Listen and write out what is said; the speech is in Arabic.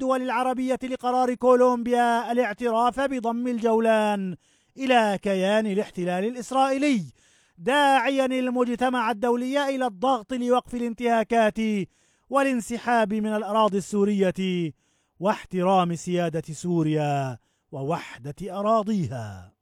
الدول العربية لقرار كولومبيا الاعتراف بضم الجولان إلى كيان الاحتلال الإسرائيلي، داعيا المجتمع الدولي إلى الضغط لوقف الانتهاكات والانسحاب من الأراضي السورية واحترام سيادة سوريا ووحدة أراضيها.